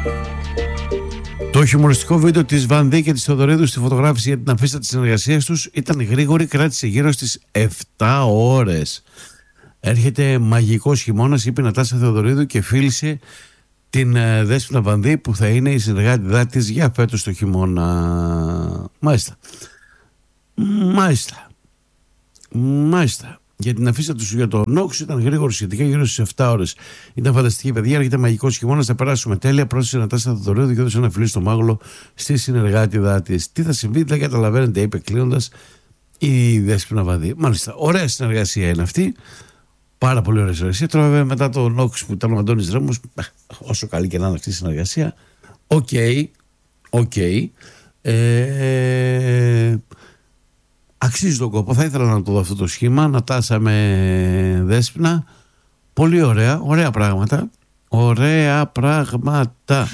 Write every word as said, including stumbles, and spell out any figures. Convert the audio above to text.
Το χιουμοριστικό βίντεο της Βανδί και της Θεοδωρίδου στη φωτογράφηση για την αφίστα της συνεργασίας τους ήταν γρήγορη, κράτησε γύρω στις επτά ώρες. Έρχεται μαγικός χειμώνας, είπε η Νατάσα Θεοδωρίδου και φίλησε την ε, Δέσποινα Βανδί που θα είναι η συνεργάτηδά της για φέτος το χειμώνα. Μάλιστα. Μάλιστα. Μάλιστα. Για την αφίστα του για το Νόξ ήταν γρήγορο σχετικά γύρω στις επτά ώρες. Ήταν φανταστική παιδιά, έρχεται μαγικός χειμώνας, θα περάσουμε τέλεια. Πρόσθεσε η Νατάσα Θεοδωρίδου και έδωσε ένα φιλί στο μάγουλο στη συνεργάτηδά της. Τι θα συμβεί, δεν καταλαβαίνετε, είπε κλείνοντας η Δέσποινα Βανδί. Μάλιστα. Ωραία συνεργασία είναι αυτή. Πάρα πολύ ωραία συνεργασία. Τώρα, βέβαια, μετά το Νόξ που ήταν ο Αντώνης Ρέμος, όσο καλή και να είναι αυτή η συνεργασία, οκ. Okay, okay, ε, αξίζει τον κόπο. Θα ήθελα να το δω αυτό το σχήμα. Νατάσα με Δέσποινα. Πολύ ωραία. Ωραία πράγματα. Ωραία πράγματα.